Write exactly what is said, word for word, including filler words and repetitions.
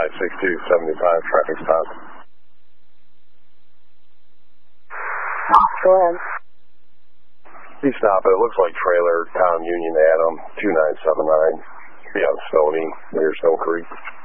five six two seventy-five, traffic stop. Go ahead. He stop it. It looks like trailer, Tom Union Adam, two nine seven nine. Be on Stony, near Stone Creek.